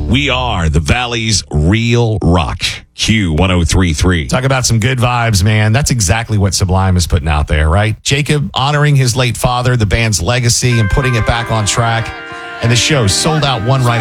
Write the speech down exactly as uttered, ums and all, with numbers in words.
We are the Valley's real rock. Q one oh three three. Talk about some good vibes, man. That's exactly what Sublime is putting out there, right? Jacob honoring his late father, the band's legacy, and putting it back on track. And the show sold out one right